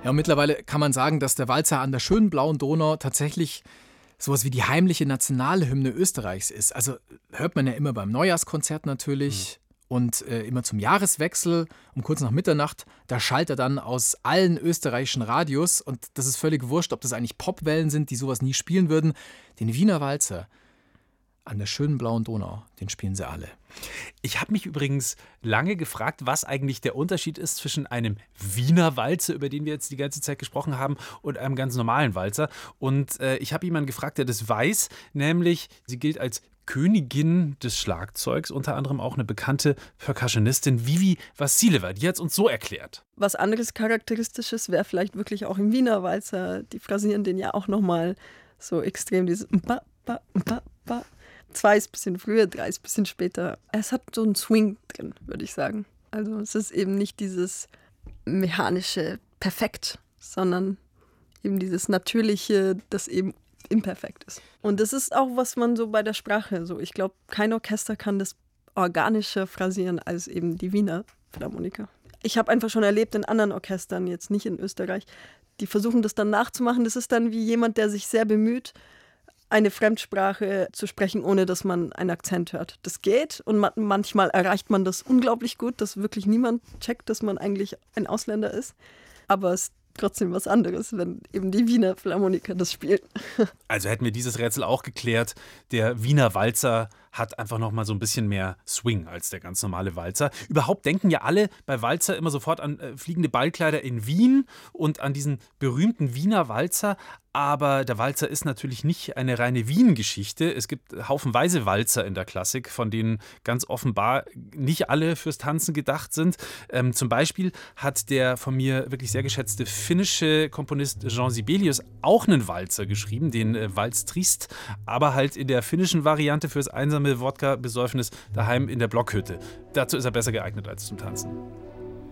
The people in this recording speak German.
Ja, und mittlerweile kann man sagen, dass der Walzer an der schönen blauen Donau tatsächlich sowas wie die heimliche Nationalhymne Österreichs ist. Also hört man ja immer beim Neujahrskonzert natürlich und immer zum Jahreswechsel um kurz nach Mitternacht. Da schallt er dann aus allen österreichischen Radios und das ist völlig wurscht, ob das eigentlich Popwellen sind, die sowas nie spielen würden. Den Wiener Walzer an der schönen blauen Donau, den spielen sie alle. Ich habe mich übrigens lange gefragt, was eigentlich der Unterschied ist zwischen einem Wiener Walzer, über den wir jetzt die ganze Zeit gesprochen haben, und einem ganz normalen Walzer. Und ich habe jemanden gefragt, der das weiß, nämlich sie gilt als Königin des Schlagzeugs, unter anderem auch eine bekannte Percussionistin, Vivi Vassileva. Die hat es uns so erklärt. Was anderes Charakteristisches wäre vielleicht wirklich auch im Wiener Walzer. Die phrasieren den ja auch nochmal so extrem, dieses Mpa, Mpa, Mpa, Mpa. 2 ist ein bisschen früher, 3 ist ein bisschen später. Es hat so einen Swing drin, würde ich sagen. Also es ist eben nicht dieses mechanische Perfekt, sondern eben dieses Natürliche, das eben imperfekt ist. Und das ist auch, was man so bei der Sprache so, ich glaube, kein Orchester kann das organischer phrasieren als eben die Wiener Philharmoniker. Ich habe einfach schon erlebt in anderen Orchestern, jetzt nicht in Österreich, die versuchen das dann nachzumachen. Das ist dann wie jemand, der sich sehr bemüht, eine Fremdsprache zu sprechen, ohne dass man einen Akzent hört. Das geht und manchmal erreicht man das unglaublich gut, dass wirklich niemand checkt, dass man eigentlich ein Ausländer ist. Aber es ist trotzdem was anderes, wenn eben die Wiener Philharmoniker das spielen. Also hätten wir dieses Rätsel auch geklärt. Der Wiener Walzer hat einfach noch mal so ein bisschen mehr Swing als der ganz normale Walzer. Überhaupt denken ja alle bei Walzer immer sofort an fliegende Ballkleider in Wien und an diesen berühmten Wiener Walzer. Aber der Walzer ist natürlich nicht eine reine Wien-Geschichte. Es gibt haufenweise Walzer in der Klassik, von denen ganz offenbar nicht alle fürs Tanzen gedacht sind. Zum Beispiel hat der von mir wirklich sehr geschätzte finnische Komponist Jean Sibelius auch einen Walzer geschrieben, den Walz Trist, aber halt in der finnischen Variante fürs einsame Wodka-Besäufnis daheim in der Blockhütte. Dazu ist er besser geeignet als zum Tanzen.